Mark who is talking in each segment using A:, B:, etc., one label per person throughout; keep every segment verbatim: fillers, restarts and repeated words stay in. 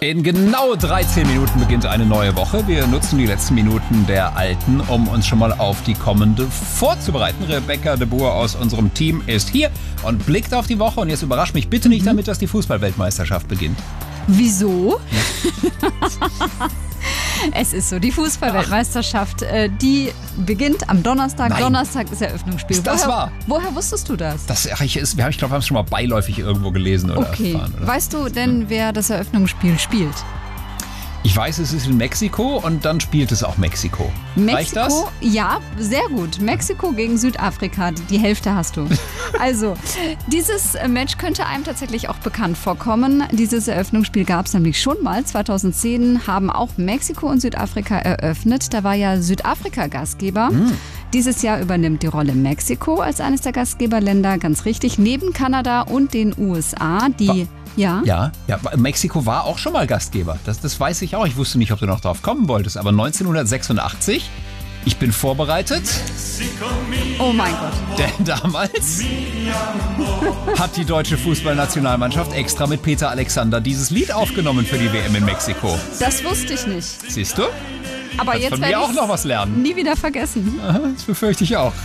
A: In genau dreizehn Minuten beginnt eine neue Woche. Wir nutzen die letzten Minuten der alten, um uns schon mal auf die kommende vorzubereiten. Rebecca de Boer aus unserem Team ist hier und blickt auf die Woche. Und jetzt überrascht mich bitte nicht mhm. damit, dass die Fußball-Weltmeisterschaft beginnt.
B: Wieso? Es ist so, die Fußball-Weltmeisterschaft, äh, die beginnt am Donnerstag.
A: Nein.
B: Donnerstag ist Eröffnungsspiel.
A: Ist das
B: woher,
A: wahr?
B: Woher wusstest du das?
A: Das ich, ist, ich glaube, wir haben es schon mal beiläufig irgendwo gelesen oder
B: okay.
A: erfahren. Oder?
B: Weißt du denn, wer das Eröffnungsspiel spielt?
A: Ich weiß, es ist in Mexiko und dann spielt es auch Mexiko.
B: Mexiko,
A: Reicht das?
B: Ja, sehr gut. Mexiko gegen Südafrika, die Hälfte hast du. Also, dieses Match könnte einem tatsächlich auch bekannt vorkommen. Dieses Eröffnungsspiel gab es nämlich schon mal. zweitausendzehn haben auch Mexiko und Südafrika eröffnet. Da war ja Südafrika Gastgeber. Mhm. Dieses Jahr übernimmt die Rolle Mexiko als eines der Gastgeberländer, ganz richtig, neben Kanada und den U S A, die...
A: Ba
B: Ja?
A: ja, ja, Mexiko war auch schon mal Gastgeber. Das, das weiß ich auch. Ich wusste nicht, ob du noch drauf kommen wolltest. Aber neunzehnhundertsechsundachtzig, ich bin vorbereitet.
B: Oh mein Gott.
A: Denn damals hat die deutsche Fußballnationalmannschaft extra mit Peter Alexander dieses Lied aufgenommen für die W M in Mexiko.
B: Das wusste ich nicht.
A: Siehst du?
B: Aber
A: Kannst
B: jetzt
A: von
B: werde
A: mir auch noch was lernen.
B: Nie wieder vergessen.
A: Aha, das befürchte ich auch.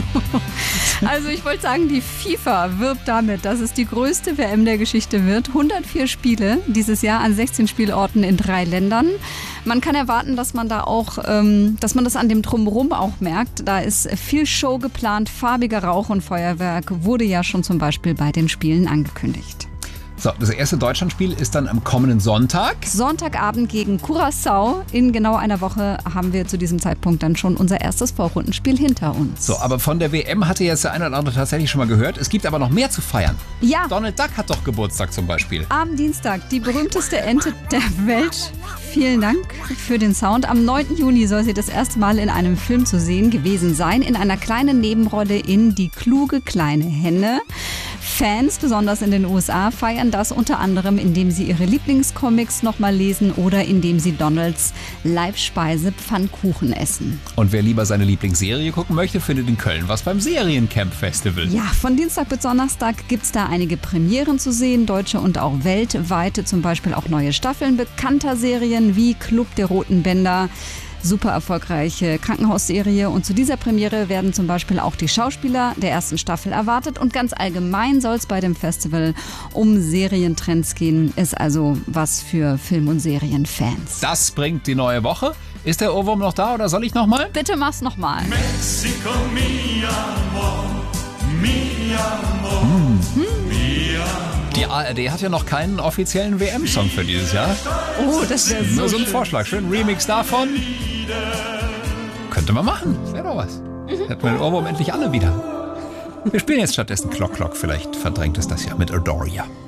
B: Also ich wollte sagen, die FIFA wirbt damit, dass es die größte W M der Geschichte wird. hundertvier Spiele dieses Jahr an sechzehn Spielorten in drei Ländern. Man kann erwarten, dass man da auch, ähm, dass man das an dem Drumherum auch merkt. Da ist viel Show geplant, farbiger Rauch und Feuerwerk wurde ja schon zum Beispiel bei den Spielen angekündigt.
A: So, das erste Deutschlandspiel ist dann am kommenden Sonntag.
B: Sonntagabend gegen Curaçao. In genau einer Woche haben wir zu diesem Zeitpunkt dann schon unser erstes Vorrundenspiel hinter uns.
A: So, aber von der W M hatte jetzt der eine oder andere tatsächlich schon mal gehört. Es gibt aber noch mehr zu feiern.
B: Ja.
A: Donald Duck hat doch Geburtstag zum Beispiel.
B: Am Dienstag, die berühmteste Ente der Welt. Vielen Dank für den Sound. Am neunten Juni soll sie das erste Mal in einem Film zu sehen gewesen sein. In einer kleinen Nebenrolle in Die kluge kleine Henne. Fans, besonders in den U S A, feiern das unter anderem, indem sie ihre Lieblingscomics nochmal lesen oder indem sie Donalds Leibspeise Pfannkuchen essen.
A: Und wer lieber seine Lieblingsserie gucken möchte, findet in Köln was beim Seriencamp Festival.
B: Ja, von Dienstag bis Donnerstag gibt es da einige Premieren zu sehen, deutsche und auch weltweite, zum Beispiel auch neue Staffeln bekannter Serien wie Club der Roten Bänder. Super erfolgreiche Krankenhausserie und zu dieser Premiere werden zum Beispiel auch die Schauspieler der ersten Staffel erwartet und ganz allgemein soll es bei dem Festival um Serientrends gehen, ist also was für Film- und Serienfans.
A: Das bringt die neue Woche. Ist der Ohrwurm noch da oder soll ich nochmal?
B: Bitte mach's nochmal.
C: Mexico, mi amor, mi amor,
A: hm.
C: mi amor.
A: Die A R D hat ja noch keinen offiziellen W M-Song für dieses Jahr.
B: Oh, das wäre so
A: Nur so ein
B: schön.
A: Vorschlag. Schön Remix davon. Könnte man machen. Das wäre doch was. Mhm. Hätten wir den Ohrwurm endlich alle wieder. Wir spielen jetzt stattdessen Clock Clock. Vielleicht verdrängt es das ja mit Adoria.